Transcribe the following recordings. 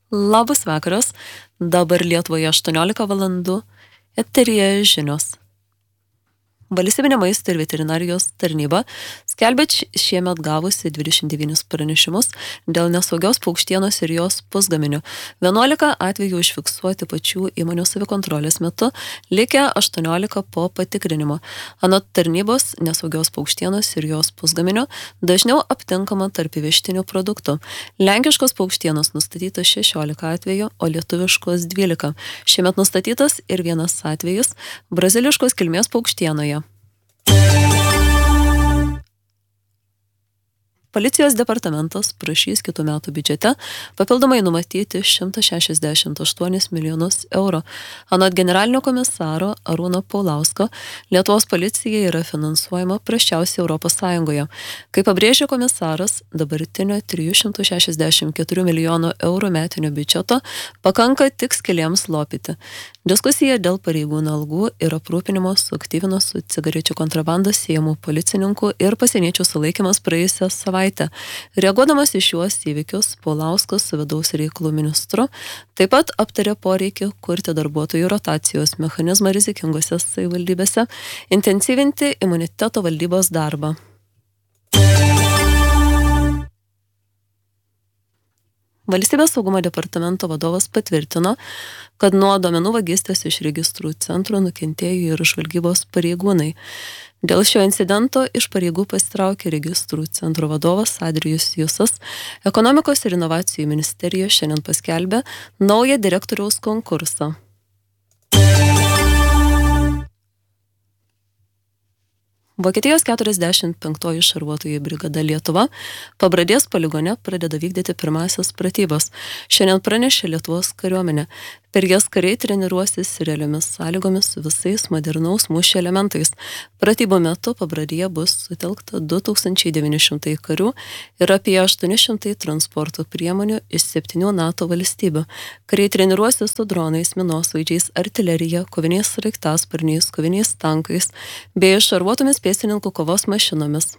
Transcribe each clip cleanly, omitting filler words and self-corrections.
Labas vakaras, dabar Lietuvoje 18 valandų, eteryje žinios. Valstybinė maisto ir veterinarijos tarnyba skelbia šiemet gavusi 29 pranešimus dėl nesaugios paukštienos ir jos pusgaminių. 11 atvejų užfiksuoti pačių įmonių savikontrolės metu, likę 18 po patikrinimo. Anot tarnybos, nesaugios paukštienos ir jos pusgaminių dažniau aptinkama tarp įvežtinių produktų. Lenkiškos paukštienos nustatyta 16 atvejų, o lietuviškos 12. Šiemet nustatytas ir vienas atvejis braziliškos kilmės paukštienoje. Policijos departamentas prašys kitų metų biudžete papildomai numatyti 168 milijonus eurų. Anot generalinio komisaro Arūno Paulausko, Lietuvos policija yra finansuojama prasčiausiai Europos Sąjungoje. Kaip pabrėžė komisaras, dabartinio 364 milijonų eurų metinio biudžeto pakanka tik skylėms lopyti. Diskusija dėl pareigūnų algų ir aprūpinimo suaktyvino su cigarečių kontrabanda siejamų policininkų ir pasieniečių sulaikymas praėjusią savaitę. Reaguodamas į šiuos įvykius, Paulauskas su vidaus reikalų ministru taip pat aptarė poreikį kurti darbuotojų rotacijos mechanizmą rizikingose savivaldybėse, intensyvinti imuniteto valdybos darbą. Valstybės saugumo departamento vadovas patvirtino, kad nuo duomenų vagystės iš registrų centro nukentėjo ir žvalgybos pareigūnai. Dėl šio incidento iš pareigų pasitraukė registrų centro vadovas Adrijus Jusas. Ekonomikos ir inovacijų ministerija šiandien paskelbė naują direktoriaus konkursą. Vokietijos 45-oji šarvuotojų brigada Lietuva Pabradės poligone pradeda vykdyti pirmąsias pratybas. Šiandien pranešė Lietuvos kariuomenė. Per jas kariai treniruosis realiomis sąlygomis su visais modernaus mūšio elementais. Pratybų metu Pabradėje bus sutelkta 2900 karių ir apie 800 transporto priemonių iš 7 NATO valstybių. Kariai treniruosis su dronais, minosvaidžiais, artilerija, koviniais sraigtasparniais, koviniais tankais bei šarvuotomis pėstininkų kovos mašinomis.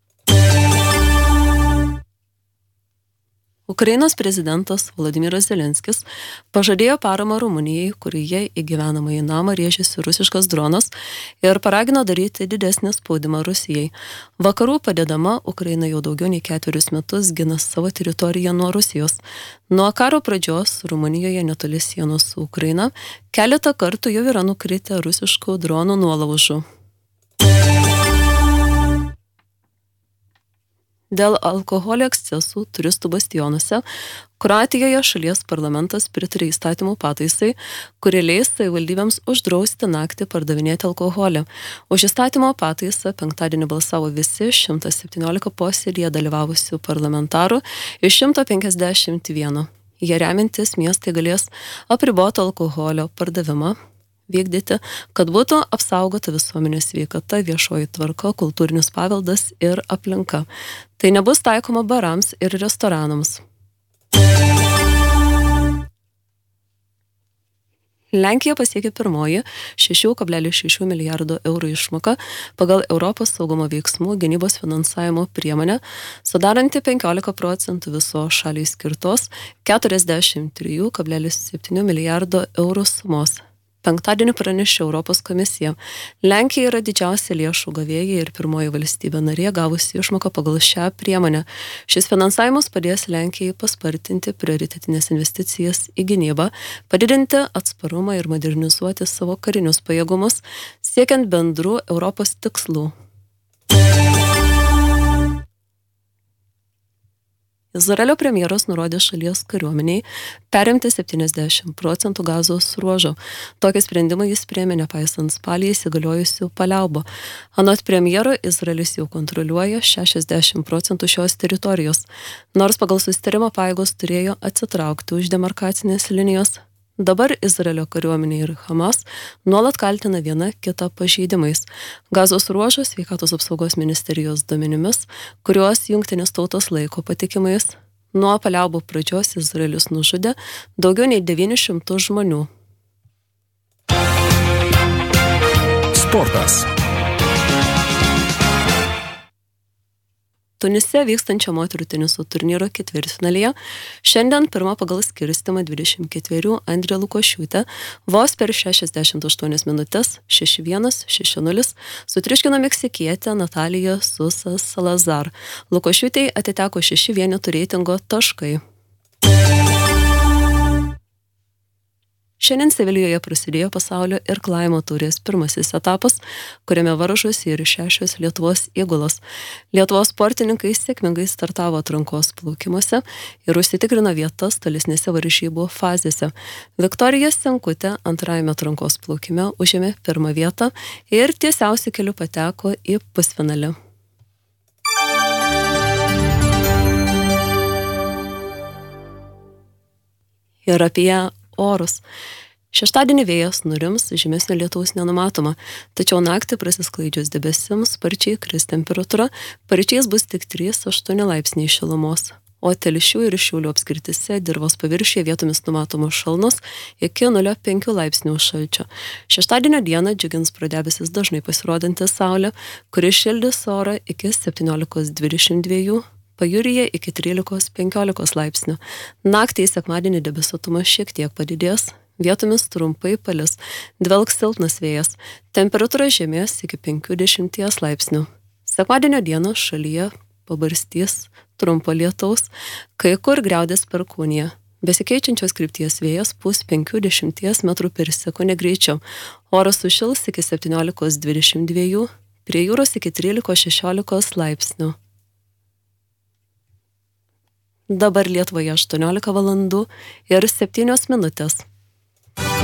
Ukrainos prezidentas Volodymyras Zelenskis pažadėjo paramą Rumunijai, kurioje į gyvenamąjį namą rėžėsi rusiškas dronas ir paragino daryti didesnį spaudimą Rusijai. Vakarų padedama Ukraina jau daugiau nei 4 metus gina savo teritoriją nuo Rusijos. Nuo karo pradžios Rumunijoje netoli sienos su Ukraina keletą kartų jau yra nukritę rusiškų dronų nuolaužų. Dėl alkoholio ekscesų turistų bastionuose Kroatijoje šalies parlamentas pritarė įstatymų pataisai, kuri leis savivaldybėms uždrausti naktį pardavinėti alkoholį. Už įstatymo pataisą penktadienį balsavo visi 117 posėdyje dalyvavusių parlamentarų iš 151. Jie remiantis miestai galės apriboti alkoholio pardavimą, vykdyti, kad būtų apsaugota visuomenės sveikata, viešoji tvarka, kultūrinis paveldas ir aplinka. Tai nebus taikoma barams ir restoranams. Lenkija pasiekė pirmoji 6,6 milijardo eurų išmoką pagal Europos saugumo veiksmų gynybos finansavimo priemonę, sudaranti 15% viso šaliai skirtos 43,7 milijardo eurų sumos. Penktadienį pranešė Europos komisija. Lenkija yra didžiausia lėšų gavėja ir pirmoji valstybė narė gavusi išmoką pagal šią priemonę. Šis finansavimas padės Lenkijai paspartinti prioritetinės investicijas į gynybą, padidinti atsparumą ir modernizuoti savo karinius pajėgumus, siekiant bendrų Europos tikslų. Izraelio premjeras nurodė šalies kariuomeniai perimti 70% Gazos ruožo. Tokį sprendimą jis priėmė nepaisant spalį įsigaliojusių paliaubų. Anot premjero, Izraelis jau kontroliuoja 60% šios teritorijos. Nors pagal susitarimą pajėgos turėjo atsitraukti už demarkacinės linijos, dabar Izraelio kariuomenė ir Hamas nuolat kaltina viena kitą pažeidimais. Gazos ruožo sveikatos apsaugos ministerijos duomenimis, kuriuos Jungtinės tautos laiko patikimais, nuo paliaubų pradžios Izraelis nužudė daugiau nei 900 žmonių. Sportas. Tunise vykstančio moterų teniso turnyro ketvirtfinalyje šiandien pirmą pagal skirstimą 24 Andrė Lukošiūtė vos per 68 minutės 6-1, 6-0 sutriuškino meksikietę Nataliją Susas Salazar. Lukošiūtei atiteko 6 vienetų reitingo taškai. Šiandien Sevilijoje prasidėjo pasaulio irklavimo taurės pirmasis etapas, kuriame varžosi ir 6 Lietuvos įgulos. Lietuvos sportininkai sėkmingai startavo atrankos plaukimuose ir užsitikrino vietas tolesnėse varžybų fazėse. Viktorija Senkutė antrajame atrankos plaukime užėmė pirmą vietą ir tiesiausiu keliu pateko į pusfinalį. Ir apie orus. Šeštadienį vėjas nurims, žymesnio lietaus nenumatoma, tačiau naktį prasisklaidžius debesims sparčiai kris temperatūra, paryčiais bus tik 3-8 laipsniai šilumos, o Telšių ir Šiaulių apskrityse dirvos paviršiuje vietomis numatomos šalnos iki 0,5 laipsnių šalčio. Šeštadienio dieną džiugins pro debesis dažnai pasirodanti saulė, kuri šildys orą iki 17-22. Pajūryje iki 13-15 laipsnių. Naktį į sekmadienį debesuotumas šiek tiek padidės, vietomis trumpai palis, dvelks silpnas vėjas, temperatūra žemės iki 50 laipsnių. Sekmadienio dieną šalyje pabarstys trumpo lietaus, kai kur griaudės perkūnija. Besikeičiančios krypties vėjas pūs 50 m/s greičiu. Oras sušils iki 17-22, prie jūros iki 13-16 laipsnių. Dabar Lietuvoje 18 valandų ir 7 minutės.